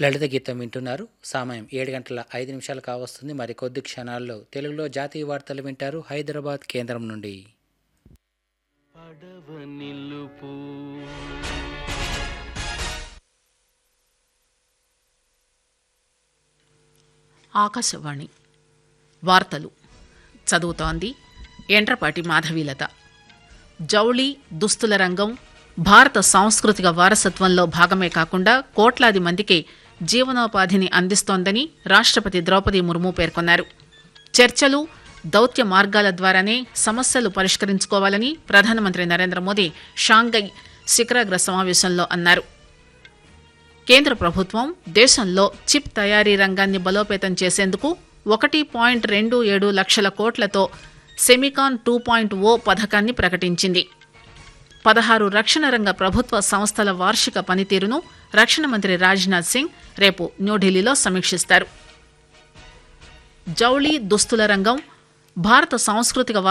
లలిత గీతం వింటున్నారు. సమయం 7:05 కావస్తుంది. మరి కొద్ది క్షణాల్లో తెలుగులో జాతీయ వార్తలు వింటారు హైదరాబాద్ కేంద్రం నుండి. పడవ నిలుపు ఆకాశవాణి వార్తలు చదువుతోంది ఎంట్రపాటి మాధవీలత. జౌళి దుస్తుల రంగం భారత సాంస్కృతిక వారసత్వంలో భాగమే కాకుండా కోట్లాది మందికి జీవనోపాధిని అందిస్తోందని రాష్ట్రపతి ద్రౌపది ముర్ము పేర్కొన్నారు. చర్చలు దౌత్య మార్గాల ద్వారానే సమస్యలు పరిష్కరించుకోవాలని ప్రధానమంత్రి నరేంద్ర మోదీ షాంఘై శిఖరాగ్ర సమావేశంలో అన్నారు. కేంద్ర ప్రభుత్వం దేశంలో చిప్ తయారీ రంగాన్ని బలోపేతం చేసేందుకు 1.27 లక్షల కోట్లతో సెమికాన్ 2.0 పథకాన్ని ప్రకటించింది. 16 రక్షణ రంగ ప్రభుత్వ సంస్థల వార్షిక పనితీరును రక్షణ మంత్రి రాజ్నాథ్ సింగ్ రేపు న్యూఢిల్లీలో సమీక్షిస్తారు. జౌళి దుస్తుల రంగం భారత సాంస్కృతిక